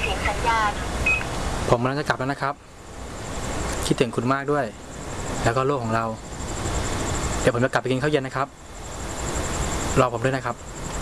สียงสัญญาณผมกำลังจะกลับแล้วนะครับคิดถึงคุณมากด้วยแล้วก็โลกของเราเดี๋ยวผมจะกลับไปกินข้าวเย็นนะครับรอผมด้วยนะครับ